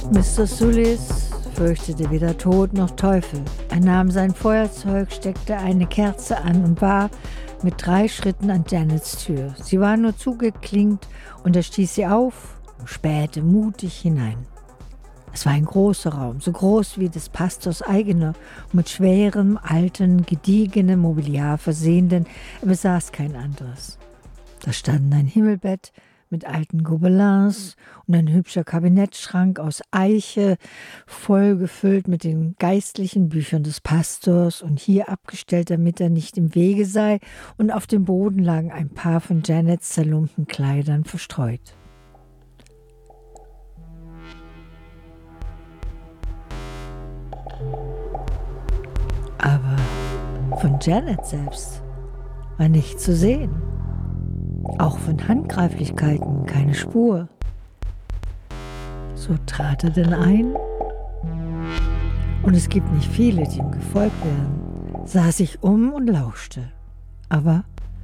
Mr. Soulis fürchtete weder Tod noch Teufel. Er nahm sein Feuerzeug, steckte eine Kerze an und war mit 3 Schritten an Janets Tür. Sie war nur zugeklinkt und er stieß sie auf und spähte mutig hinein. Es war ein großer Raum, so groß wie des Pastors eigener und mit schwerem, alten, gediegenem Mobiliar versehen, denn er besaß kein anderes. Da standen ein Himmelbett mit alten Gobelins und ein hübscher Kabinettschrank aus Eiche, voll gefüllt mit den geistlichen Büchern des Pastors und hier abgestellt, damit er nicht im Wege sei, und auf dem Boden lagen ein paar von Janets zerlumpten Kleidern verstreut. Aber von Janet selbst war nichts zu sehen. Auch von Handgreiflichkeiten keine Spur. So trat er denn ein, und es gibt nicht viele, die ihm gefolgt wären, sah sich um und lauschte. Aber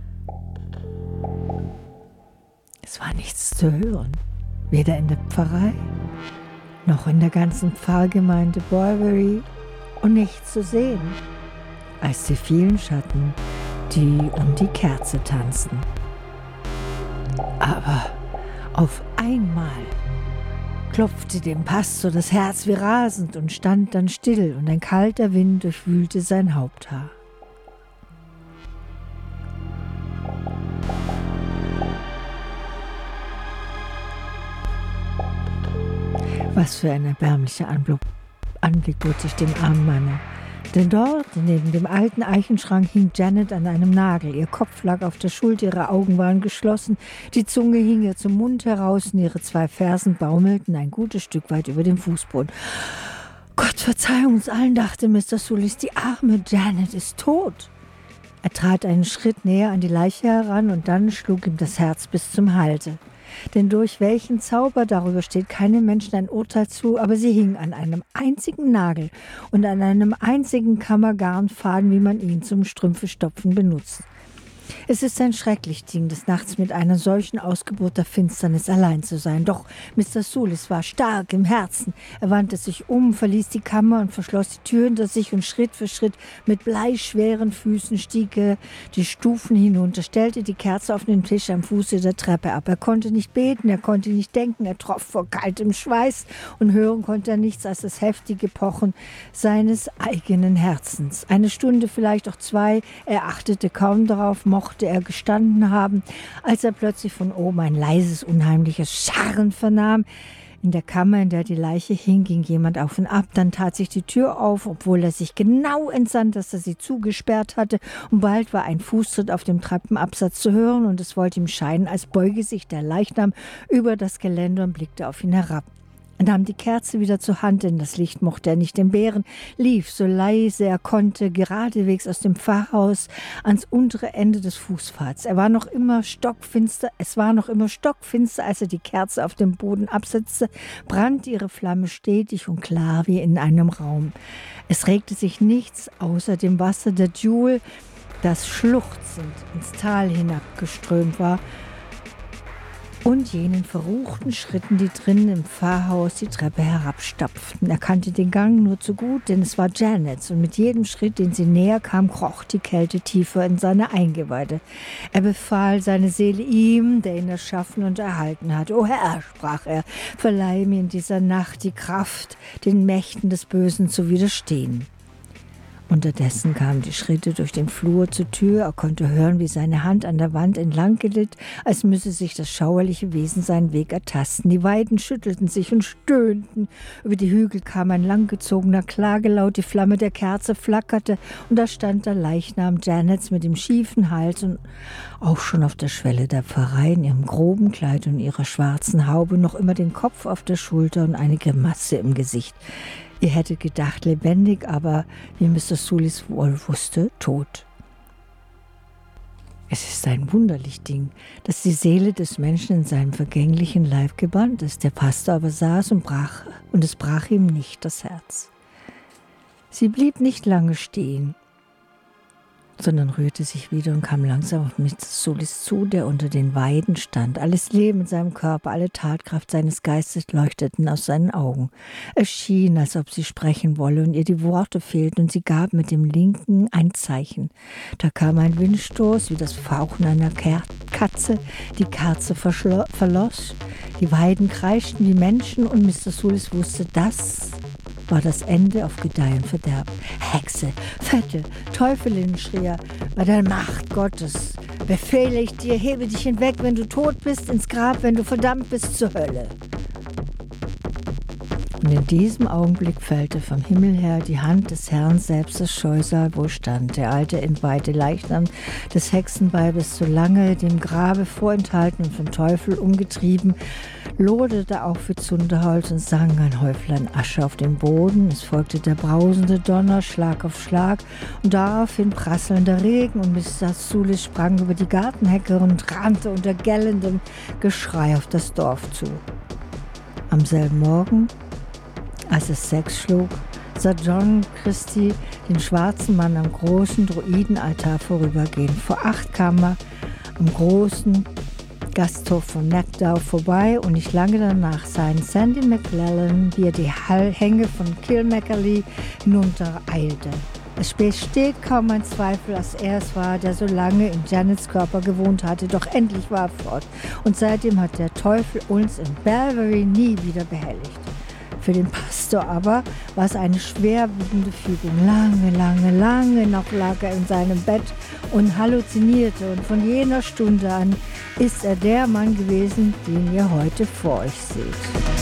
es war nichts zu hören, weder in der Pfarrei noch in der ganzen Pfarrgemeinde Boybury, und nichts zu sehen, als die vielen Schatten, die um die Kerze tanzten. Aber auf einmal klopfte dem Pastor das Herz wie rasend und stand dann still, und ein kalter Wind durchwühlte sein Haupthaar. Was für ein erbärmlicher Anblick bot sich dem armen Manne. Denn dort, neben dem alten Eichenschrank, hing Janet an einem Nagel. Ihr Kopf lag auf der Schulter, ihre Augen waren geschlossen, die Zunge hing ihr zum Mund heraus und ihre 2 Fersen baumelten ein gutes Stück weit über dem Fußboden. Gott verzeih uns allen, dachte Mr. Soulis, die arme Janet ist tot. Er trat einen Schritt näher an die Leiche heran, und dann schlug ihm das Herz bis zum Halte. Denn durch welchen Zauber, darüber steht keinem Menschen ein Urteil zu, aber sie hing an einem einzigen Nagel und an einem einzigen Kammergarnfaden, wie man ihn zum Strümpfestopfen benutzt. Es ist ein schrecklich Ding, des Nachts mit einer solchen Ausgeburt der Finsternis allein zu sein. Doch Mr. Soulis war stark im Herzen. Er wandte sich um, verließ die Kammer und verschloss die Tür hinter sich, und Schritt für Schritt mit bleischweren Füßen stieg er die Stufen hinunter, stellte die Kerze auf den Tisch am Fuße der Treppe ab. Er konnte nicht beten, er konnte nicht denken, er troff vor kaltem Schweiß, und hören konnte er nichts als das heftige Pochen seines eigenen Herzens. Eine Stunde, vielleicht auch 2, er achtete kaum darauf, mochte er gestanden haben, als er plötzlich von oben ein leises, unheimliches Scharren vernahm. In der Kammer, in der die Leiche hing, ging jemand auf und ab. Dann tat sich die Tür auf, obwohl er sich genau entsann, dass er sie zugesperrt hatte. Und bald war ein Fußtritt auf dem Treppenabsatz zu hören, und es wollte ihm scheinen, als beuge sich der Leichnam über das Geländer und blickte auf ihn herab. Er nahm die Kerze wieder zur Hand, denn das Licht mochte er nicht entbehren, lief so leise er konnte geradewegs aus dem Pfarrhaus ans untere Ende des Fußpfads. Es war noch immer stockfinster, als er die Kerze auf dem Boden absetzte, brannte ihre Flamme stetig und klar wie in einem Raum. Es regte sich nichts außer dem Wasser der Joule, das schluchzend ins Tal hinabgeströmt war, und jenen verruchten Schritten, die drinnen im Pfarrhaus die Treppe herabstapften. Er kannte den Gang nur zu gut, denn es war Janets, und mit jedem Schritt, den sie näher kam, kroch die Kälte tiefer in seine Eingeweide. Er befahl seine Seele ihm, der ihn erschaffen und erhalten hat. »O Herr«, sprach er, »verleih mir in dieser Nacht die Kraft, den Mächten des Bösen zu widerstehen.« Unterdessen kamen die Schritte durch den Flur zur Tür. Er konnte hören, wie seine Hand an der Wand entlang glitt, als müsse sich das schauerliche Wesen seinen Weg ertasten. Die Weiden schüttelten sich und stöhnten. Über die Hügel kam ein langgezogener Klagelaut, die Flamme der Kerze flackerte, und da stand der Leichnam Janets mit dem schiefen Hals und auch schon auf der Schwelle der Pfarrei in ihrem groben Kleid und ihrer schwarzen Haube, noch immer den Kopf auf der Schulter und eine Grimasse im Gesicht. Ihr hättet gedacht, lebendig, aber, wie Mr. Soulis wohl wusste, tot. Es ist ein wunderlich Ding, dass die Seele des Menschen in seinem vergänglichen Leib gebannt ist. Der Pastor aber saß und es brach ihm nicht das Herz. Sie blieb nicht lange stehen. sondern rührte sich wieder und kam langsam auf Mr. Sulis zu, der unter den Weiden stand. Alles Leben in seinem Körper, alle Tatkraft seines Geistes leuchteten aus seinen Augen. Es schien, als ob sie sprechen wolle und ihr die Worte fehlten, und sie gab mit dem linken ein Zeichen. Da kam ein Windstoß, wie das Fauchen einer Katze. Die Kerze verlosch, die Weiden kreischten wie Menschen, und Mr. Sulis wusste, das war das Ende auf Gedeih und Verderb. Hexe, Vettel, Teufelin, schrie er, bei der Macht Gottes befehle ich dir, hebe dich hinweg, wenn du tot bist, ins Grab, wenn du verdammt bist zur Hölle. Und in diesem Augenblick fällte vom Himmel her die Hand des Herrn selbst das Scheusal, wo stand. Der alte, entweihte Leichnam des Hexenweibes, so lange dem Grabe vorenthalten und vom Teufel umgetrieben, loderte auf wie Zunderholz und sang ein Häuflein Asche auf den Boden. Es folgte der brausende Donner, Schlag auf Schlag, und daraufhin prasselnder Regen, und Mr. Sulis sprang über die Gartenhecke und rannte unter gellendem Geschrei auf das Dorf zu. Am selben Morgen, als es 6 schlug, sah John Christie den schwarzen Mann am großen Druidenaltar vorübergehen. Vor 8 kam er am großen Gasthof von Nackdau vorbei, und nicht lange danach sah ihn Sandy McLellan, wie er die Hänge von Kilmackerley hinuntereilte. Es besteht kaum ein Zweifel, dass er es war, der so lange in Janets Körper gewohnt hatte, doch endlich war er fort, und seitdem hat der Teufel uns in Balvery nie wieder behelligt. Für den Pastor aber war es eine schwerwiegende Fügung. Lange noch lag er in seinem Bett und halluzinierte, und von jener Stunde an ist er der Mann gewesen, den ihr heute vor euch seht.